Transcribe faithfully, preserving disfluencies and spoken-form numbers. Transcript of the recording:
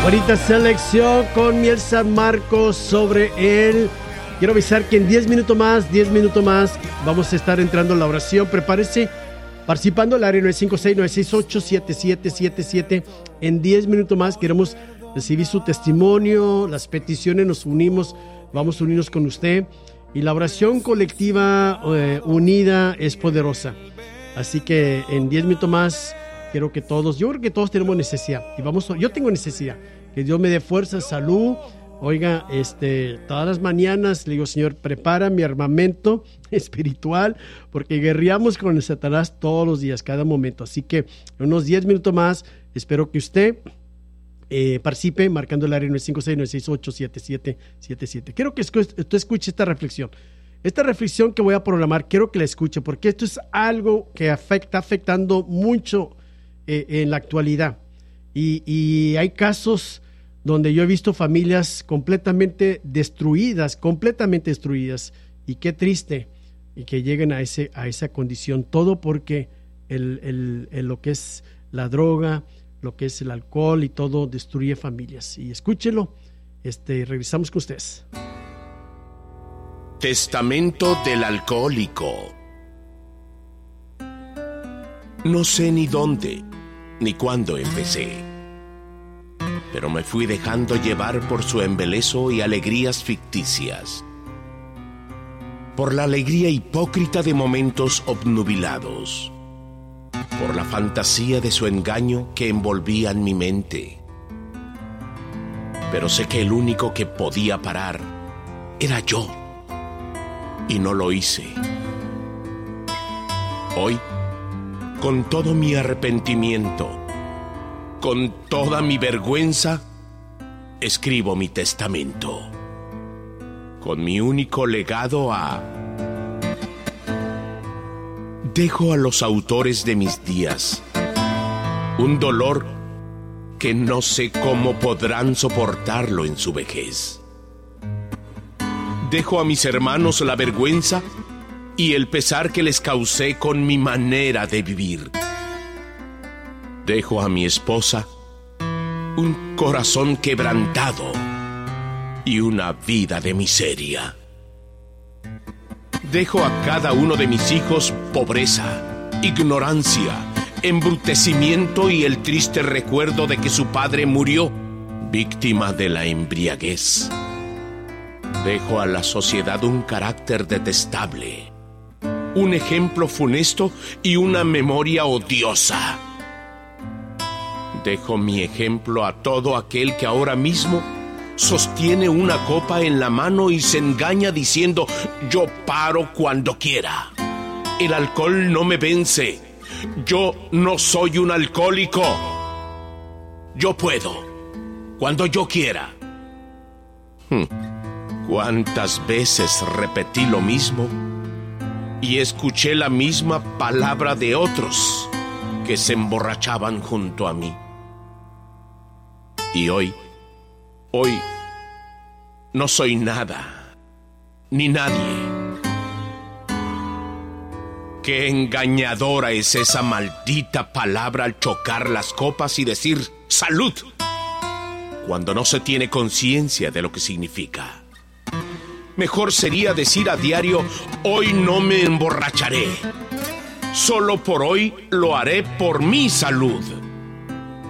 Bonita selección con Miel San Marcos sobre él. Quiero avisar que en diez minutos más, diez minutos más, vamos a estar entrando en la oración. Prepárese, participando al área nueve cinco seis, nueve seis ocho, siete siete siete siete. En diez minutos más queremos recibir su testimonio, las peticiones, nos unimos, vamos a unirnos con usted. Y la oración colectiva eh, unida es poderosa. Así que en diez minutos más quiero que todos, yo creo que todos tenemos necesidad. Y vamos, yo tengo necesidad. Que Dios me dé fuerza, salud. Oiga, este, todas las mañanas le digo, Señor, prepara mi armamento espiritual, porque guerreamos con el Satanás todos los días, cada momento. Así que en unos diez minutos más, espero que usted eh, participe marcando el área nueve cinco seis, nueve seis ocho, siete siete siete siete. Quiero que usted escuche esta reflexión. Esta reflexión que voy a programar, quiero que la escuche, porque esto es algo que afecta, afectando mucho eh, en la actualidad. Y, y hay casos donde yo he visto familias completamente destruidas, completamente destruidas. Y qué triste y que lleguen a, ese, a esa condición. Todo porque el, el, el, lo que es la droga, lo que es el alcohol y todo destruye familias. Y escúchelo, este, regresamos con ustedes. Testamento del alcohólico. No sé ni dónde, ni cuándo empecé, pero me fui dejando llevar por su embeleso y alegrías ficticias, por la alegría hipócrita de momentos obnubilados, por la fantasía de su engaño que envolvía en mi mente. Pero sé que el único que podía parar era yo, y no lo hice. Hoy, con todo mi arrepentimiento, con toda mi vergüenza, escribo mi testamento, con mi único legado a... Dejo a los autores de mis días un dolor que no sé cómo podrán soportarlo en su vejez. Dejo a mis hermanos la vergüenza y el pesar que les causé con mi manera de vivir. Dejo a mi esposa un corazón quebrantado y una vida de miseria. Dejo a cada uno de mis hijos pobreza, ignorancia, embrutecimiento y el triste recuerdo de que su padre murió víctima de la embriaguez. Dejo a la sociedad un carácter detestable, un ejemplo funesto y una memoria odiosa. Dejo mi ejemplo a todo aquel que ahora mismo sostiene una copa en la mano y se engaña diciendo: yo paro cuando quiera. El alcohol no me vence. Yo no soy un alcohólico. Yo puedo, cuando yo quiera. Hmm. ¿Cuántas veces repetí lo mismo y escuché la misma palabra de otros que se emborrachaban junto a mí? Y hoy, hoy, no soy nada, ni nadie. Qué engañadora es esa maldita palabra al chocar las copas y decir ¡salud!, cuando no se tiene conciencia de lo que significa. Mejor sería decir a diario: hoy no me emborracharé. Solo por hoy lo haré por mi salud.